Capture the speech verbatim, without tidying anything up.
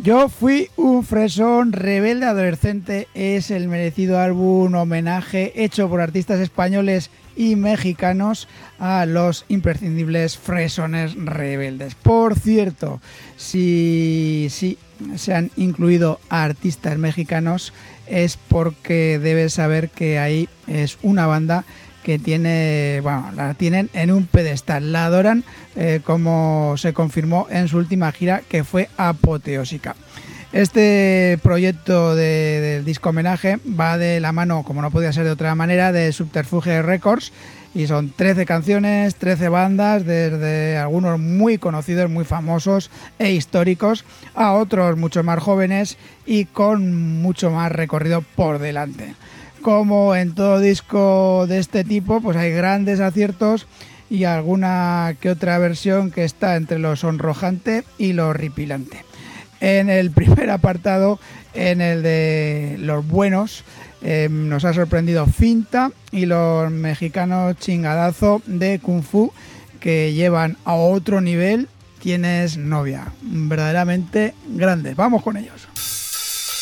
Yo fui un fresón rebelde adolescente, es el merecido álbum homenaje hecho por artistas españoles y mexicanos a los imprescindibles fresones rebeldes. Por cierto, si, si se han incluido a artistas mexicanos es porque debes saber que ahí es una banda que tiene, bueno, la tienen en un pedestal, la adoran, eh, como se confirmó en su última gira, que fue apoteósica. Este proyecto de, del disco homenaje va de la mano, como no podía ser de otra manera, de Subterfuge Records, y son trece canciones, trece bandas, desde algunos muy conocidos, muy famosos e históricos, a otros mucho más jóvenes y con mucho más recorrido por delante. Como en todo disco de este tipo, pues hay grandes aciertos y alguna que otra versión que está entre lo sonrojante y lo horripilante. En el primer apartado, en el de los buenos, eh, nos ha sorprendido Finta y los mexicanos Chingadazo de Kung Fu, que llevan a otro nivel Tienes novia. Verdaderamente grandes. Vamos con ellos.